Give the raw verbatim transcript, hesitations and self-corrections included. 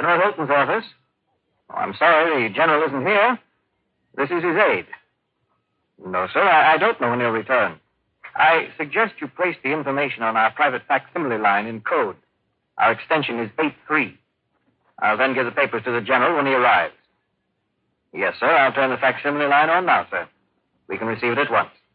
Admiral Hilton's office. Oh, I'm sorry, the General isn't here. This is his aide. No, sir, I, I don't know when he'll return. I suggest you place the information on our private facsimile line in code. Our extension is eight three. I'll then give the papers to the General when he arrives. Yes, sir, I'll turn the facsimile line on now, sir. We can receive it at once.